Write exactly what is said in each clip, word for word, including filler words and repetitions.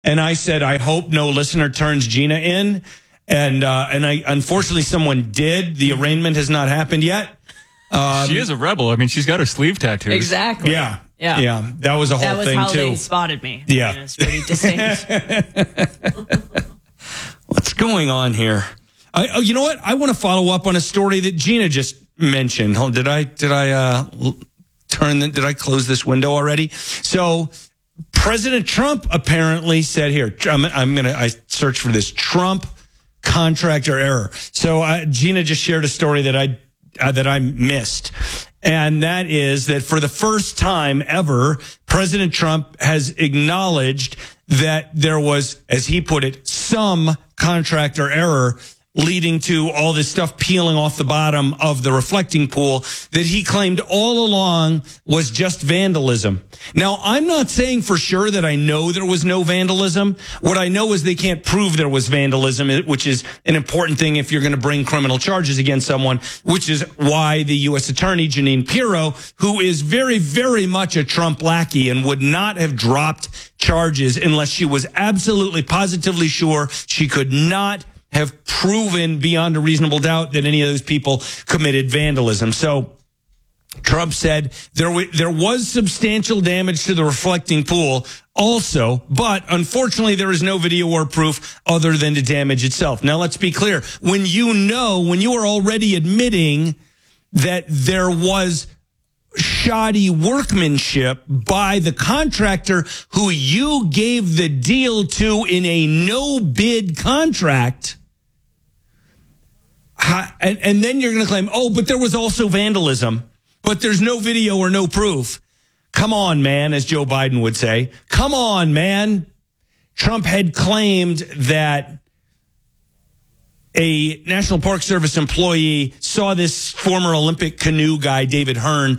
And I said, I hope no listener turns Gina in. And uh, and I unfortunately someone did. The arraignment has not happened yet. Um, she is a rebel. I mean, she's got her sleeve tattoos. Exactly. Yeah. Yeah. Yeah. That was a whole that was thing, how too. They spotted me. Yeah. I mean, it's pretty distinct. What's going on here? I, oh, you know what? I want to follow up on a story that Gina just mentioned. Hold, did I did I uh, turn? The, did I close this window already? So, President Trump apparently said here. I'm, I'm gonna. I searched for this Trump contractor error. So uh, Gina just shared a story that I uh, that I missed, and that is that for the first time ever, President Trump has acknowledged that there was, as he put it, some contractor error leading to all this stuff peeling off the bottom of the reflecting pool that he claimed all along was just vandalism. Now, I'm not saying for sure that I know there was no vandalism. What I know is they can't prove there was vandalism, which is an important thing if you're going to bring criminal charges against someone, which is why the U S Attorney, Jeanine Pirro, who is very, very much a Trump lackey and would not have dropped charges unless she was absolutely positively sure she could not have proven beyond a reasonable doubt that any of those people committed vandalism. So Trump said there, w- there was substantial damage to the reflecting pool also, but unfortunately there is no video or proof other than the damage itself. Now, let's be clear. When you know, when you are already admitting that there was shoddy workmanship by the contractor who you gave the deal to in a no-bid contract, and, and then you're going to claim, oh, but there was also vandalism, but there's no video or no proof. Come on, man, as Joe Biden would say. Come on, man. Trump had claimed that a National Park Service employee saw this former Olympic canoe guy, David Hearn,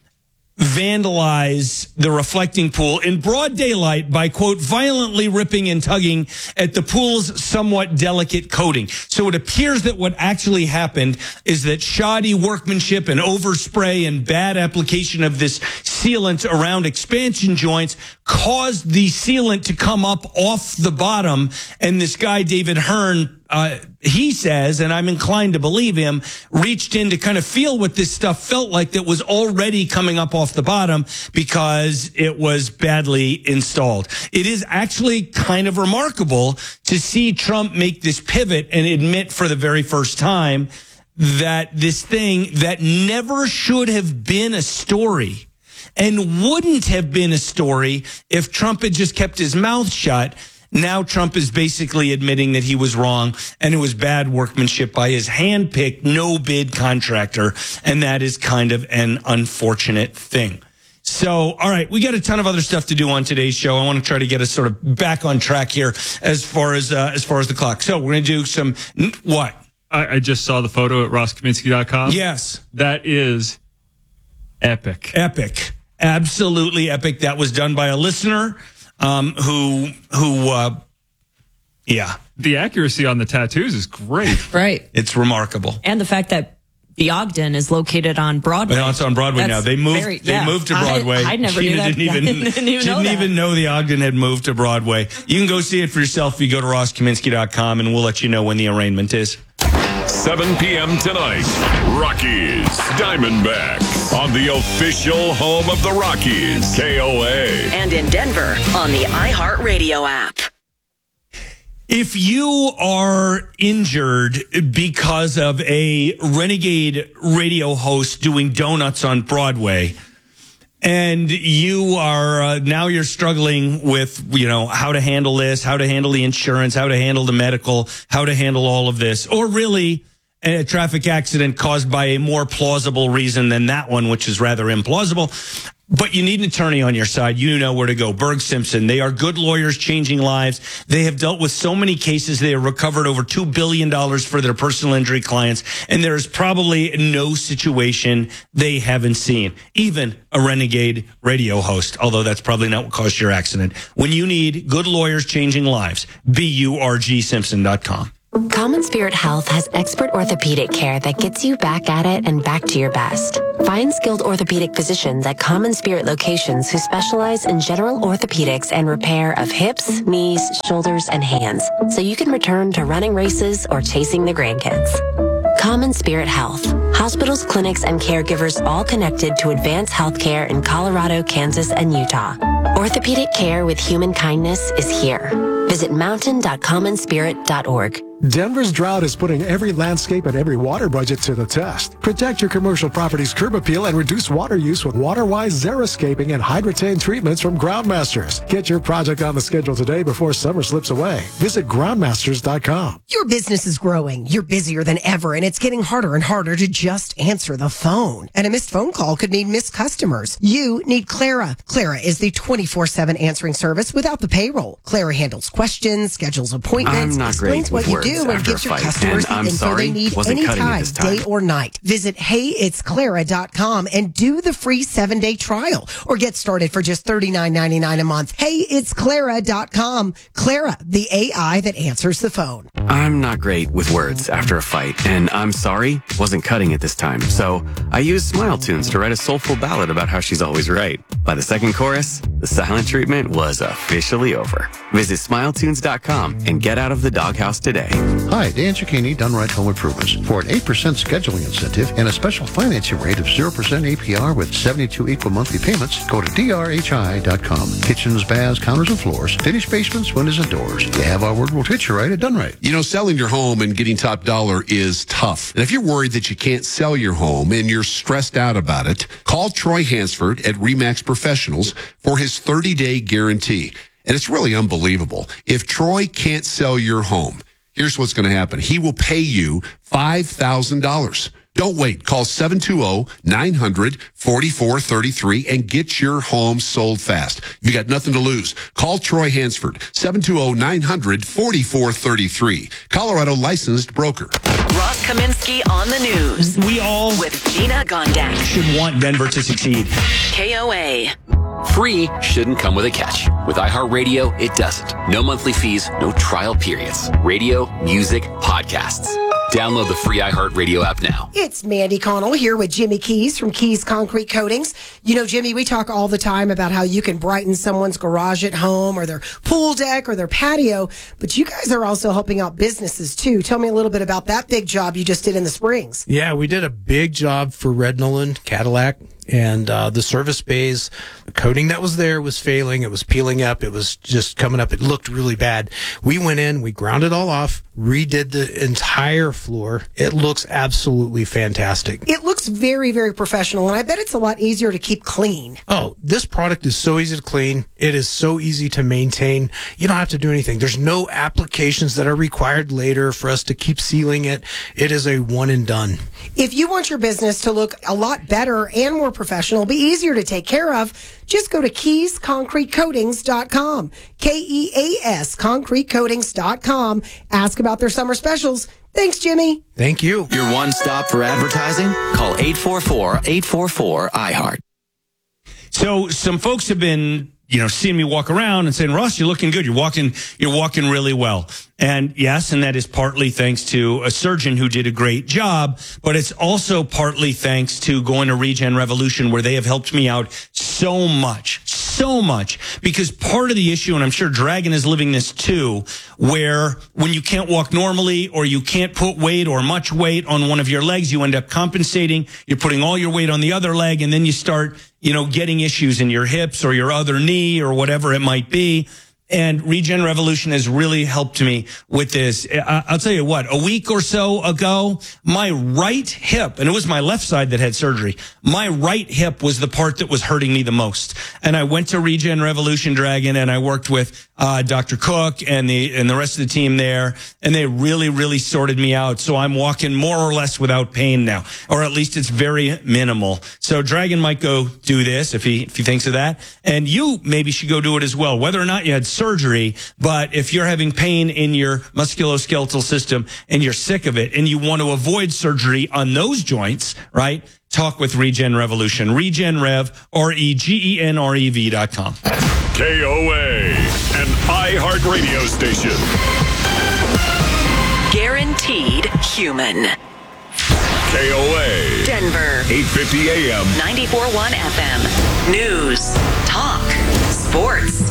vandalize the reflecting pool in broad daylight by, quote, violently ripping and tugging at the pool's somewhat delicate coating. So it appears that what actually happened is that shoddy workmanship and overspray and bad application of this sealant around expansion joints caused the sealant to come up off the bottom. And this guy, David Hearn, Uh, he says, and I'm inclined to believe him, reached in to kind of feel what this stuff felt like that was already coming up off the bottom because it was badly installed. It is actually kind of remarkable to see Trump make this pivot and admit for the very first time that this thing that never should have been a story and wouldn't have been a story if Trump had just kept his mouth shut. Now Trump is basically admitting that he was wrong and it was bad workmanship by his hand-picked no-bid contractor, and that is kind of an unfortunate thing. So, all right, we got a ton of other stuff to do on today's show. I want to try to get us sort of back on track here as far as uh, as far as the clock. So we're going to do some, what? I, I just saw the photo at ross kaminsky dot com. Yes. That is epic. Epic. Absolutely epic. That was done by a listener. Um, who, who, uh, yeah. The accuracy on the tattoos is great. Right. It's remarkable. And the fact that the Ogden is located on Broadway. Well, it's on Broadway That's now. They moved. very, they yeah. moved to Broadway. I, I never Gina knew that. Didn't even, didn't even, know, didn't that. even know the Ogden had moved to Broadway. You can go see it for yourself if you go to ross kaminsky dot com, and we'll let you know when the arraignment is. seven p.m. tonight, Rockies Diamondbacks on the official home of the Rockies, K O A. And in Denver on the iHeartRadio app. If you are injured because of a renegade radio host doing donuts on Broadway, and you are uh, now you're struggling with, you know, how to handle this, how to handle the insurance, how to handle the medical, how to handle all of this, or really a traffic accident caused by a more plausible reason than that one, which is rather implausible. But you need an attorney on your side. You know where to go. Berg Simpson. They are good lawyers changing lives. They have dealt with so many cases. They have recovered over two billion dollars for their personal injury clients. And there is probably no situation they haven't seen, even a renegade radio host, although that's probably not what caused your accident. When you need good lawyers changing lives, B U R G Simpson dot com. Common Spirit Health has expert orthopedic care that gets you back at it and back to your best. Find skilled orthopedic physicians at Common Spirit locations who specialize in general orthopedics and repair of hips, knees, shoulders, and hands, so you can return to running races or chasing the grandkids. Common Spirit Health. Hospitals, clinics, and caregivers all connected to advanced healthcare in Colorado, Kansas, and Utah. Orthopedic care with human kindness is here. Visit mountain dot common spirit dot org. Denver's drought is putting every landscape and every water budget to the test. Protect your commercial property's curb appeal and reduce water use with WaterWise Xeriscaping and Hydrotain treatments from Groundmasters. Get your project on the schedule today before summer slips away. Visit groundmasters dot com. Your business is growing. You're busier than ever, and it's getting harder and harder to just answer the phone. And a missed phone call could mean missed customers. You need Clara. Clara is the twenty-four seven answering service without the payroll. Clara handles questions, schedules appointments, I'm not explains great what you with do, words and after gives a your fight, customers and the I'm info sorry, they need wasn't cutting it anytime, this time. day or night. Visit hey it's clara dot com and do the free seven-day trial, or get started for just thirty-nine ninety-nine a month. hey it's clara dot com. Clara, the A I that answers the phone. I'm not great with words after a fight, and I'm sorry, wasn't cutting it this time. So I used Smile Tunes to write a soulful ballad about how she's always right. By the second chorus, the silent treatment was officially over. Visit smile tunes dot com and get out of the doghouse today. Hi, Dan Cicchini, Done Right Home Improvements. For an eight percent scheduling incentive and a special financing rate of zero percent A P R with seventy-two equal monthly payments, go to D R H I dot com. Kitchens, baths, counters, and floors, finished basements, windows, and doors. You have our word, we'll hit you right at Done Right. You know, selling your home and getting top dollar is tough. And if you're worried that you can't sell your home and you're stressed out about it, call Troy Hansford at RE/MAX Professionals for his thirty-day guarantee. And it's really unbelievable. If Troy can't sell your home, here's what's going to happen. He will pay you five thousand dollars. Don't wait. Call seven two zero, nine hundred, forty-four thirty-three and get your home sold fast. You got nothing to lose. Call Troy Hansford, seven two zero, nine hundred, forty-four thirty-three. Colorado licensed broker. Ross Kaminsky on the news. We all With Gina Gondak. should want Denver to succeed. K O A. Free shouldn't come with a catch. With iHeartRadio, it doesn't. No monthly fees, no trial periods. Radio, music, podcasts. Download the free iHeartRadio app now. It's Mandy Connell here with Jimmy Keys from Keys Concrete Coatings. You know, Jimmy, we talk all the time about how you can brighten someone's garage at home or their pool deck or their patio, but you guys are also helping out businesses too. Tell me a little bit about that big job you just did in the Springs. Yeah, we did a big job for Red Nolan Cadillac. And uh, the service bays, the coating that was there was failing. It was peeling up. It was just coming up. It looked really bad. We went in, we ground it all off, redid the entire floor. It looks absolutely fantastic. It looks very, very professional, and I bet it's a lot easier to keep clean. Oh, this product is so easy to clean. It is so easy to maintain. You don't have to do anything. There's no applications that are required later for us to keep sealing it. It is a one and done. If you want your business to look a lot better and more professional, be easier to take care of, just go to keys concrete coatings dot com. K E A S concrete coatings dot com. Ask about their summer specials. Thanks, Jimmy. Thank you. Your one stop for advertising? Call eight four four, eight four four, I heart. So some folks have been, you know, seeing me walk around and saying, Ross, you're looking good. You're walking, you're walking really well. And yes, and that is partly thanks to a surgeon who did a great job, but it's also partly thanks to going to Regen Revolution, where they have helped me out so much, so much. Because part of the issue, and I'm sure Dragon is living this too, where when you can't walk normally or you can't put weight or much weight on one of your legs, you end up compensating. You're putting all your weight on the other leg, and then you start, you know, getting issues in your hips or your other knee or whatever it might be. And Regen Revolution has really helped me with this. I'll tell you what, a week or so ago, my right hip, and it was my left side that had surgery, my right hip was the part that was hurting me the most. And I went to Regen Revolution, Dragon, and I worked with uh, Doctor Cook and the and the rest of the team there, and they really, really sorted me out. So I'm walking more or less without pain now, or at least it's very minimal. So Dragon might go do this if he if he thinks of that, and you maybe should go do it as well, whether or not you had surgery. But if you're having pain in your musculoskeletal system and you're sick of it and you want to avoid surgery on those joints, right? Talk with Regen Revolution. Regen Rev, R E G E N R E V dot com. K O A, an iHeartRadio station. Guaranteed human. K O A. Denver. eight fifty A M. ninety-four point one F M. News. Talk. Sports.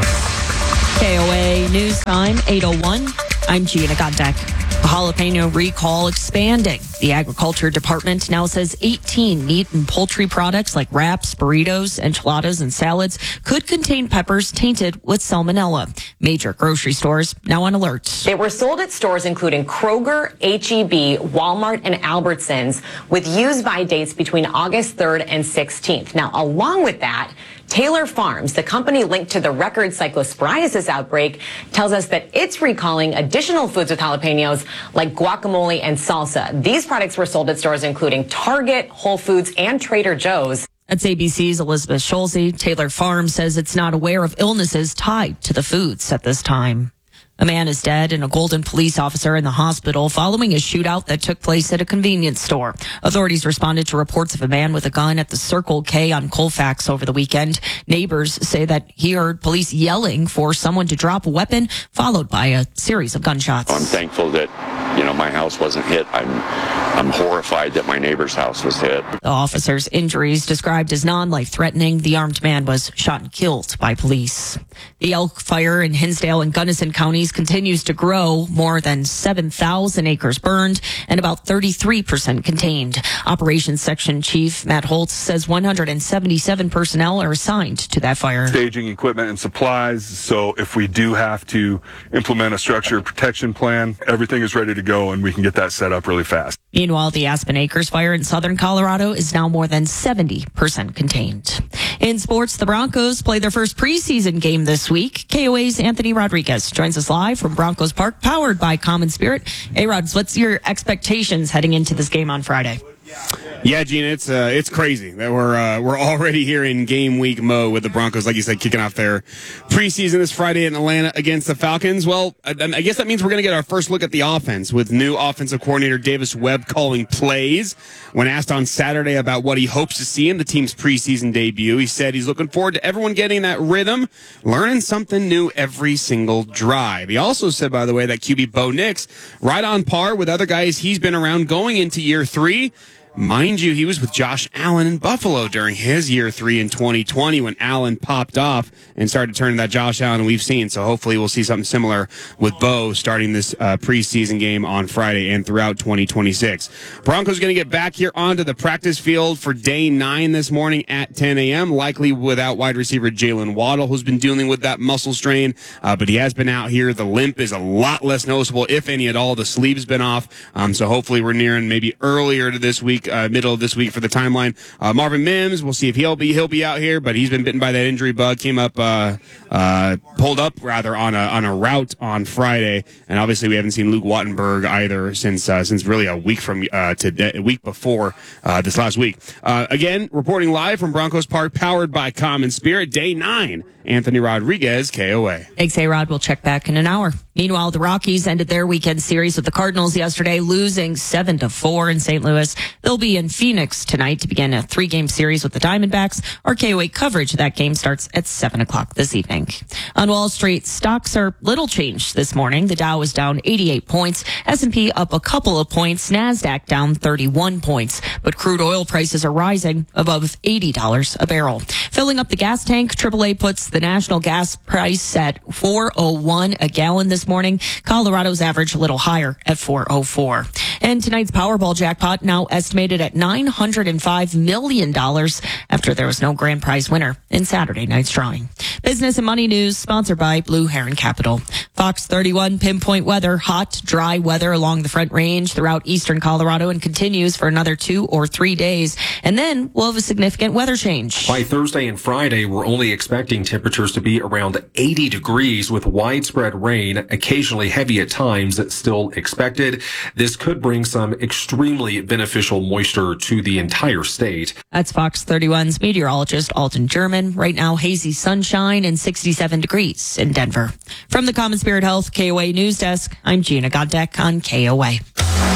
K O A News Time, eight oh one. I'm Gina Goddeck. The jalapeno recall expanding. The Agriculture Department now says eighteen meat and poultry products like wraps, burritos, enchiladas, and salads could contain peppers tainted with salmonella. Major grocery stores now on alert. They were sold at stores including Kroger, H E B, Walmart, and Albertsons with use-by dates between August third and sixteenth. Now, along with that, Taylor Farms, the company linked to the record cyclosporiasis outbreak, tells us that it's recalling additional foods with jalapenos like guacamole and salsa. These products were sold at stores including Target, Whole Foods, and Trader Joe's. That's A B C's Elizabeth Schulze. Taylor Farms says it's not aware of illnesses tied to the foods at this time. A man is dead and a Golden police officer in the hospital following a shootout that took place at a convenience store. Authorities responded to reports of a man with a gun at the Circle K on Colfax over the weekend. Neighbors say that he heard police yelling for someone to drop a weapon, followed by a series of gunshots. I'm thankful that, you know, my house wasn't hit. I'm, I'm horrified that my neighbor's house was hit. The officer's injuries described as non-life-threatening. The armed man was shot and killed by police. The elk fire in Hinsdale and Gunnison counties continues to grow. More than seven thousand acres burned and about thirty-three percent contained. Operations Section Chief Matt Holtz says one hundred seventy-seven personnel are assigned to that fire. Staging equipment and supplies. So if we do have to implement a structure protection plan, everything is ready to go and we can get that set up really fast. Meanwhile, the Aspen Acres fire in southern Colorado is now more than seventy percent contained. In sports, the Broncos play their first preseason game this week. K O A's Anthony Rodriguez joins us live from Broncos Park, powered by Common Spirit. Hey, Rods, what's your expectations heading into this game on Friday? Yeah, Gina, it's uh, it's crazy that we're uh, we're already here in game week mode with the Broncos, like you said, kicking off their preseason this Friday in Atlanta against the Falcons. Well, I, I guess that means we're going to get our first look at the offense with new offensive coordinator Davis Webb calling plays. When asked on Saturday about what he hopes to see in the team's preseason debut, he said he's looking forward to everyone getting that rhythm, learning something new every single drive. He also said, by the way, that Q B Bo Nix, right on par with other guys he's been around going into year three. Mind you, he was with Josh Allen in Buffalo during his year three in twenty twenty when Allen popped off and started turning that Josh Allen we've seen. So hopefully we'll see something similar with Bo starting this uh, preseason game on Friday and throughout twenty twenty-six. Broncos going to get back here onto the practice field for day nine this morning at ten a.m., likely without wide receiver Jalen Waddle, who's been dealing with that muscle strain, uh, but he has been out here. The limp is a lot less noticeable, if any at all. The sleeve's been off, um, so hopefully we're nearing maybe earlier to this week. Uh, middle of this week for the timeline. Uh, Marvin Mims, we'll see if he'll be he'll be out here, but he's been bitten by that injury bug. Came up, uh, uh, pulled up rather on a on a route on Friday, and obviously we haven't seen Luke Wattenberg either since uh, since really a week from uh, today, a week before uh, this last week. Uh, again, reporting live from Broncos Park, powered by Common Spirit, day nine. Anthony Rodriguez, K O A. Thanks, A-Rod. We'll check back in an hour. Meanwhile, the Rockies ended their weekend series with the Cardinals yesterday, losing seven to four in Saint Louis. They'll be in Phoenix tonight to begin a three-game series with the Diamondbacks. Our K O A coverage of that game starts at seven o'clock this evening. On Wall Street, stocks are little changed this morning. The Dow is down eighty-eight points, S and P up a couple of points, NASDAQ down thirty-one points. But crude oil prices are rising above eighty dollars a barrel. Filling up the gas tank, triple A puts the national gas price at four oh one a gallon this morning. Colorado's average a little higher at four oh four. And tonight's Powerball jackpot now estimated at nine hundred five million dollars after there was no grand prize winner in Saturday night's drawing. Business and money news sponsored by Blue Heron Capital. Fox thirty-one pinpoint weather, hot, dry weather along the Front Range throughout eastern Colorado and continues for another two or three days. And then we'll have a significant weather change. By Thursday and Friday, we're only expecting temperatures to be around eighty degrees with widespread rain, occasionally heavy at times, still expected. This could bring some extremely beneficial moisture to the entire state. That's Fox thirty-one's meteorologist Alton German. Right now, hazy sunshine and sixty-seven degrees in Denver. From the Common Spirit Health K O A News Desk, I'm Gina Goddeck on K O A.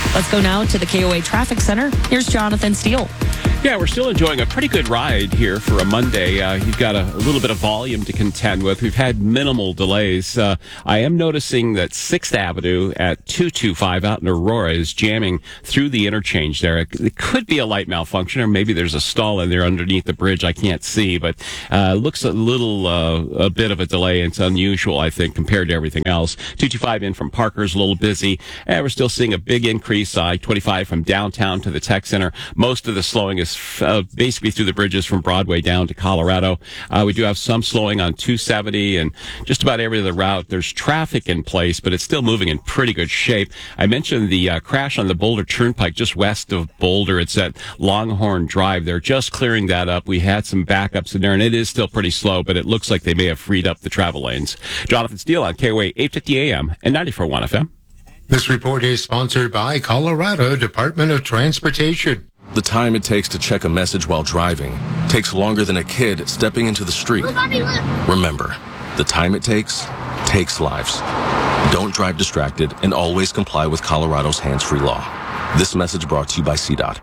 Let's go now to the K O A Traffic Center. Here's Jonathan Steele. Yeah, we're still enjoying a pretty good ride here for a Monday. Uh, you've got a, a little bit of volume to contend with. We've had minimal delays. Uh, I am noticing that sixth Avenue at two twenty-five out in Aurora is jamming through the interchange there. It, it could be a light malfunction, or maybe there's a stall in there underneath the bridge I can't see, but uh, looks a little, uh, a bit of a delay. It's unusual, I think, compared to everything else. two twenty-five in from Parker's a little busy. And we're still seeing a big increase. I twenty-five from downtown to the Tech Center. Most of the slowing is Uh, basically through the bridges from Broadway down to Colorado. Uh, we do have some slowing on two seventy and just about every other route. There's traffic in place, but it's still moving in pretty good shape. I mentioned the uh, crash on the Boulder Turnpike just west of Boulder. It's at Longhorn Drive. They're just clearing that up. We had some backups in there, and it is still pretty slow, but it looks like they may have freed up the travel lanes. Jonathan Steele on K O A eight fifty A M and ninety-four point one F M. This report is sponsored by Colorado Department of Transportation. The time it takes to check a message while driving takes longer than a kid stepping into the street. Remember, the time it takes takes lives. Don't drive distracted and always comply with Colorado's hands-free law. This message brought to you by C DOT.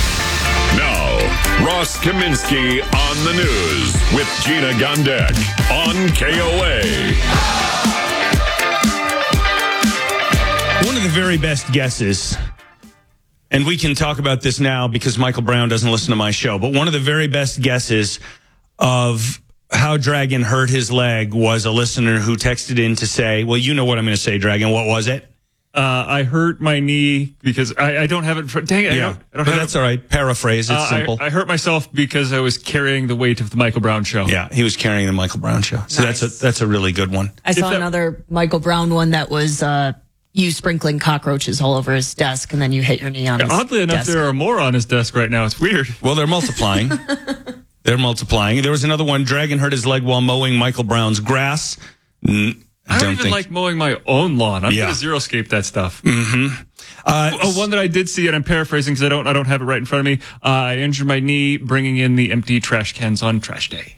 Now, Ross Kaminsky on the news with Gina Gondek on K O A. One of the very best guesses, and we can talk about this now because Michael Brown doesn't listen to my show, but one of the very best guesses of how Dragon hurt his leg was a listener who texted in to say, well, you know what I'm going to say, Dragon. What was it? Uh, I hurt my knee because I, I don't have it. For, dang it. Yeah, I don't, I don't but have that's it. all right. Paraphrase. It's Uh, simple. I, I hurt myself because I was carrying the weight of the Michael Brown show. Yeah, he was carrying the Michael Brown show. So Nice. that's a that's a really good one. I saw another Michael Brown one that was uh, you sprinkling cockroaches all over his desk, and then you hit your knee on Yeah, his oddly enough, desk. there are more on his desk right now. It's weird. Well, they're multiplying. They're multiplying. There was another one. Dragon hurt his leg while mowing Michael Brown's grass. N- I don't, don't even think. like mowing my own lawn. I'm Yeah. going to zero-scape that stuff. Mm-hmm. Uh, oh, one that I did see, and I'm paraphrasing because I don't, I don't have it right in front of me. Uh, I injured my knee bringing in the empty trash cans on trash day.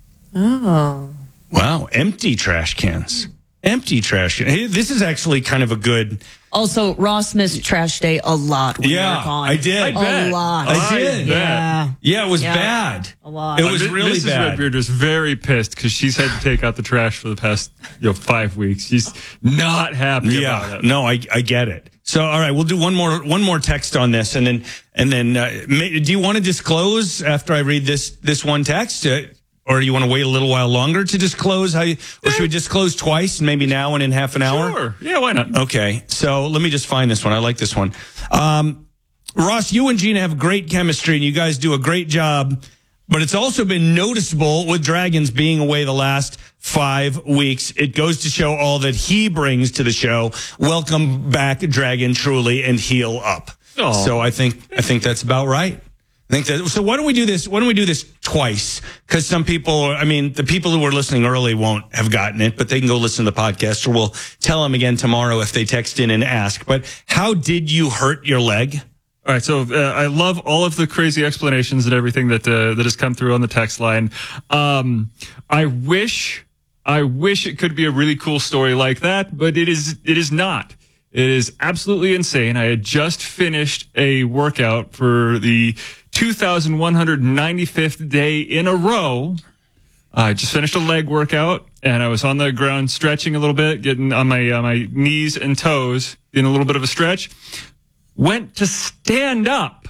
Oh. Wow, empty trash cans. Empty trash cans. Hey, this is actually kind of a good... Also, Ross missed trash day a lot when Yeah, you were gone. I did. I A bet. lot. I did. Yeah. Yeah, it was Yeah. bad. A lot. It was Uh, really Missus bad. Redbeard was very pissed because she's had to take out the trash for the past you know five weeks. She's not happy Yeah, about it. no, I I get it. So, all right, we'll do one more one more text on this, and then and then uh, may, do you want to disclose after I read this this one text, uh, or do you want to wait a little while longer to disclose? How, you, or should we disclose twice, maybe now and in half an hour? Sure. Yeah, why not? Okay, so let me just find this one. I like this one. Um, Ross, you and Gina have great chemistry, and you guys do a great job. But it's also been noticeable with Dragons being away the last five weeks. It goes to show all that he brings to the show. Welcome back, Dragon, truly, and heal up. Aw. So I think I think that's about right. I think that. So why don't we do this? Why don't we do this twice? Because some people, I mean, the people who were listening early won't have gotten it, but they can go listen to the podcast, or we'll tell them again tomorrow if they text in and ask. But how did you hurt your leg? All right, so uh, I love all of the crazy explanations and everything that uh, that has come through on the text line. Um, I wish, I wish it could be a really cool story like that, but it is, it is not. It is absolutely insane. I had just finished a workout for the two thousand one hundred ninety-fifth day in a row. I just finished a leg workout, and I was on the ground stretching a little bit, getting on my uh, my knees and toes, in a little bit of a stretch. Went to stand up.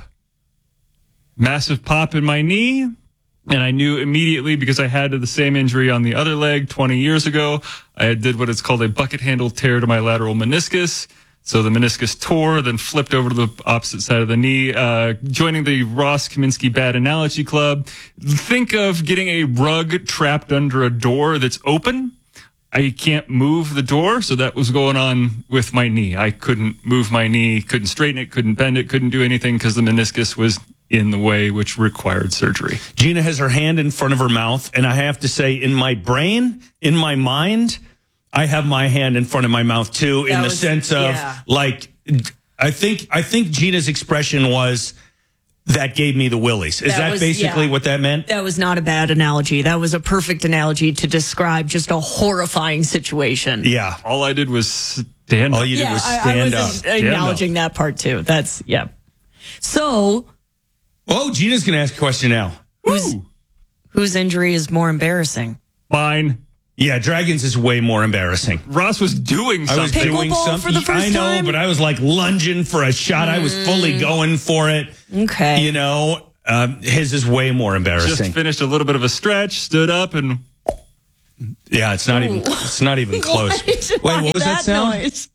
Massive pop in my knee. And I knew immediately because I had the same injury on the other leg twenty years ago. I did what is called a bucket handle tear to my lateral meniscus. So the meniscus tore, then flipped over to the opposite side of the knee. Uh, joining the Ross Kaminsky Bad Analogy Club. Think of getting a rug trapped under a door that's open. I can't move the door, so that was going on with my knee. I couldn't move my knee, couldn't straighten it, couldn't bend it, couldn't do anything because the meniscus was in the way, which required surgery. Gina has her hand in front of her mouth, and I have to say, in my brain, in my mind, I have my hand in front of my mouth too, in That the was- sense of yeah. like, I think I think Gina's expression was, that gave me the willies. Is That that, was- basically yeah. what that meant? That was not a bad analogy. That was a perfect analogy to describe just a horrifying situation. Yeah. All I did was stand. All you did yeah, was I, I stand was up. acknowledging that part too. That's yeah. So, oh, Gina's going to ask a question now. Who's, whose injury is more embarrassing? Mine. Yeah, Dragons is way more embarrassing. Ross was doing something. I was doing Pickleball something. for the first I know, time? but I was like lunging for a shot. I was fully going for it. Okay. You know, um, his is way more embarrassing. Just finished a little bit of a stretch, stood up, and yeah, it's not even. It's not even close. Wait, what was that, sound? Noise?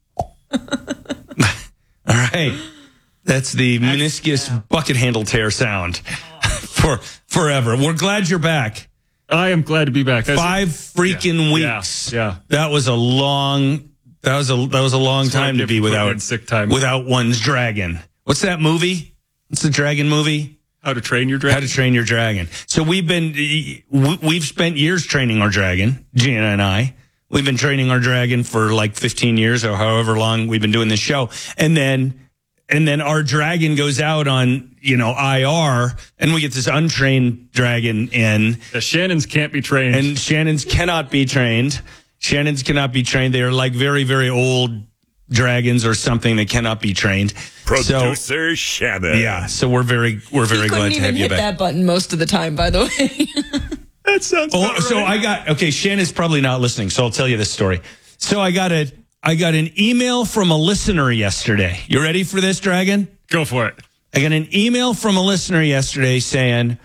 All right, that's the meniscus bucket handle tear sound for forever. We're glad you're back. I am glad to be back. Five freaking yeah, weeks. Yeah, yeah, that was a long. That was a that was a long It's time to be without sick time. without one's dragon. What's that movie? What's the dragon movie? How to Train Your Dragon. How to Train Your Dragon. So we've been we've spent years training our dragon, Gina and I. We've been training our dragon for like fifteen years or however long we've been doing this show, and then. And then our dragon goes out on, you know, I R, and we get this untrained dragon in. The Shannons can't be trained. And Shannons cannot be trained. Shannons cannot be trained. They are like very, very old dragons or something that cannot be trained. Producer so, Shannon. Yeah, so we're very, we're very He glad couldn't to even have you hit back. that button most of the time, by the way. That sounds Oh, about so right. I got, okay, Shannon's probably not listening, so I'll tell you this story. So I got a, I got an email from a listener yesterday. You ready for this, Dragon? Go for it. I got an email from a listener yesterday saying,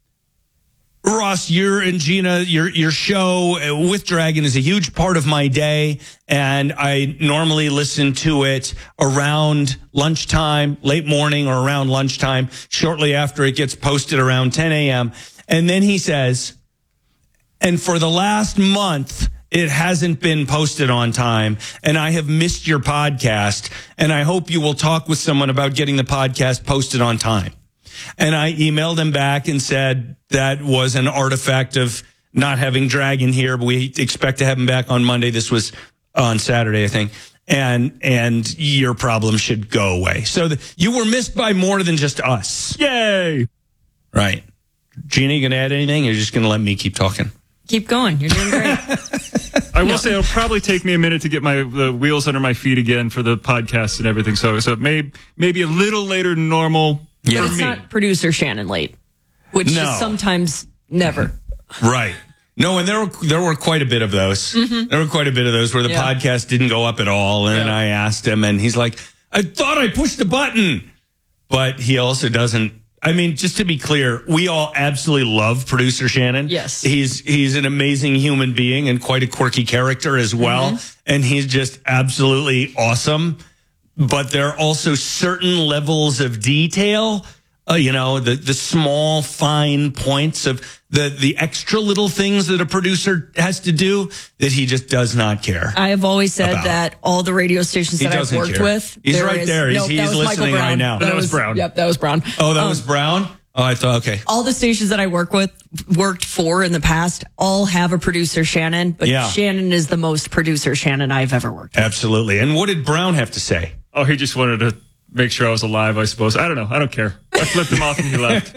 Ross, your and Gina, your your show with Dragon is a huge part of my day, and I normally listen to it around lunchtime, late morning, or around lunchtime, shortly after it gets posted around ten a.m. And then he says, and for the last month, it hasn't been posted on time, and I have missed your podcast, and I hope you will talk with someone about getting the podcast posted on time. And I emailed him back and said that was an artifact of not having Dragon here, but we expect to have him back on Monday. This was on Saturday, I think. And and your problem should go away. So the, you were missed by more than just us. Yay! Right. Gina, you going to add anything, or you're just going to let me keep talking? Keep going. You're doing great. I will say it'll probably take me a minute to get my the wheels under my feet again for the podcast and everything. So so may, maybe a little later than normal. Yeah. But it's not producer Shannon late, which No. is sometimes never. Right. No, and there were there were quite a bit of those. Mhm. There were quite a bit of those where the Yeah. podcast didn't go up at all. And then I asked him, and he's like, I thought I pushed the button. But he also doesn't. I mean, just to be clear, we all absolutely love producer Shannon. Yes. He's he's an amazing human being and quite a quirky character as well. Mhm. And he's just absolutely awesome. But there are also certain levels of detail, uh, you know, the, the small, fine points of the, the extra little things that a producer has to do that he just does not care. I have always said About. that all the radio stations He that I've doesn't worked care. with. He's right there. He's- nope, he's that was Michael listening Brown. right now. That was Brown. Yep, that was Brown. Oh, that Um, was Brown? Oh, I thought, okay. all the stations that I work with, worked for in the past, all have a producer Shannon, but Yeah. Shannon is the most producer Shannon I've ever worked with. Absolutely. And what did Brown have to say? Oh, he just wanted to make sure I was alive, I suppose. I don't know. I don't care. I flipped him off and he left.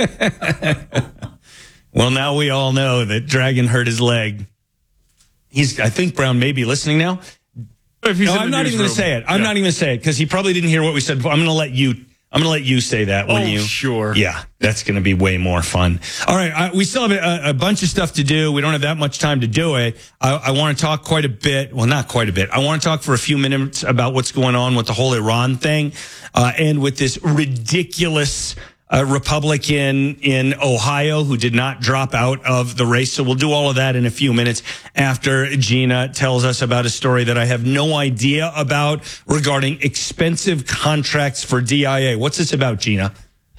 Well, now we all know that Dragon hurt his leg. He's, I think Brown may be listening now. If he's No, in I'm the not even going to newsroom. say it. I'm Yeah. not even going to say it because he probably didn't hear what we said before. I'm going to let you. I'm going to let you say that when Oh, you. sure. Yeah, that's going to be way more fun. All right, I, we still have a, a bunch of stuff to do. We don't have that much time to do it. I, I want to talk quite a bit. Well, not quite a bit. I want to talk for a few minutes about what's going on with the whole Iran thing, uh, and with this ridiculous uh, Republican in Ohio who did not drop out of the race. So we'll do all of that in a few minutes after Gina tells us about a story that I have no idea about regarding expensive contracts for D I A. What's this about, Gina?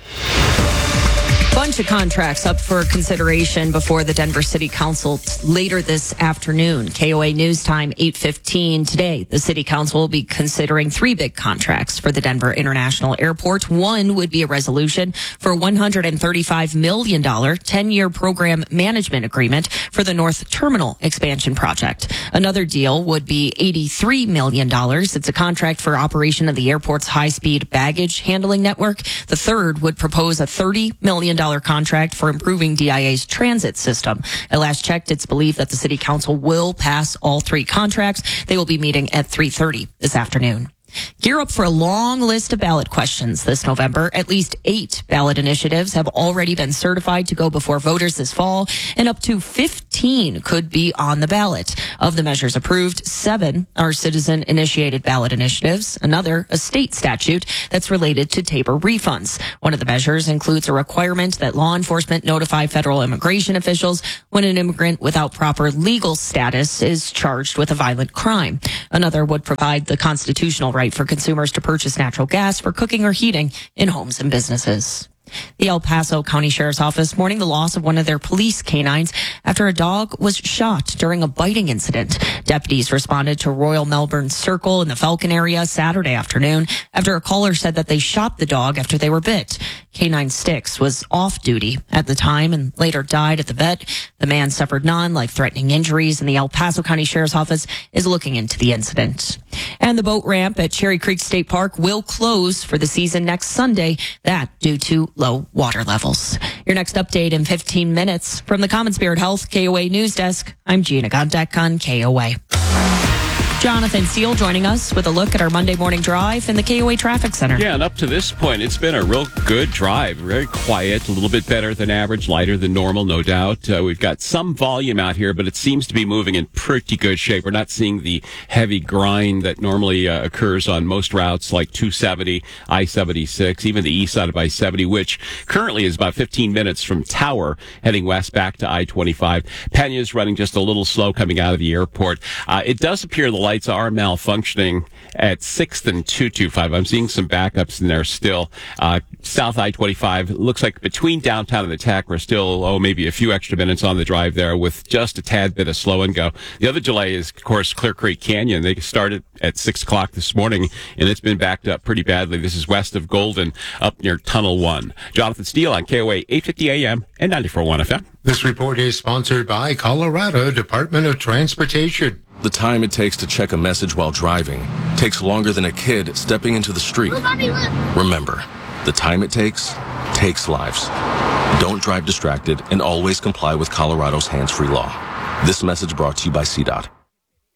Bunch of contracts up for consideration before the Denver City Council t- later this afternoon. K O A News Time, eight fifteen today. The City Council will be considering three big contracts for the Denver International Airport. One would be a resolution for a one hundred thirty-five million dollars ten-year program management agreement for the North Terminal expansion project. Another deal would be eighty-three million dollars. It's a contract for operation of the airport's high-speed baggage handling network. The third would propose a thirty million dollars dollars contract for improving D I A's transit system. At last checked, it's believed that the city council will pass all three contracts. They will be meeting at three thirty this afternoon. Gear up for a long list of ballot questions this November. At least eight ballot initiatives have already been certified to go before voters this fall, and up to fifteen could be on the ballot. Of the measures approved, seven are citizen-initiated ballot initiatives. Another, a state statute that's related to Tabor refunds. One of the measures includes a requirement that law enforcement notify federal immigration officials when an immigrant without proper legal status is charged with a violent crime. Another would provide the constitutional right for consumers to purchase natural gas for cooking or heating in homes and businesses. The El Paso County Sheriff's Office mourning the loss of one of their police canines after a dog was shot during a biting incident. Deputies responded to Royal Melbourne Circle in the Falcon area Saturday afternoon after a caller said that they shot the dog after they were bit. Canine Sticks was off duty at the time and later died at the vet. The man suffered non-life-threatening injuries, and the El Paso County Sheriff's Office is looking into the incident. And the boat ramp at Cherry Creek State Park will close for the season next Sunday. That due to low water levels. Your next update in fifteen minutes from the Common Spirit Health K O A News Desk. I'm Gina Gondek on K O A. Jonathan Steele joining us with a look at our Monday morning drive in the K O A Traffic Center. Yeah, and up to this point, it's been a real good drive. Very quiet, a little bit better than average, lighter than normal, no doubt. Uh, we've got some volume out here, but it seems to be moving in pretty good shape. We're not seeing the heavy grind that normally uh, occurs on most routes like two seventy, I seventy-six, even the east side of I seventy, which currently is about fifteen minutes from Tower, heading west back to I twenty-five. Pena's running just a little slow coming out of the airport. Uh, it does appear the lights are malfunctioning at sixth and two twenty-five. I'm seeing some backups in there still. Uh, South I twenty-five, looks like between downtown and the Tech, we're still, oh, maybe a few extra minutes on the drive there with just a tad bit of slow and go. The other delay is, of course, Clear Creek Canyon. They started at six o'clock this morning, and it's been backed up pretty badly. This is west of Golden, up near Tunnel one. Jonathan Steele on K O A eight fifty A M and ninety-four point one F M. This report is sponsored by Colorado Department of Transportation. The time it takes to check a message while driving takes longer than a kid stepping into the street. Remember, the time it takes takes lives. Don't drive distracted and always comply with Colorado's hands-free law. This message brought to you by C DOT.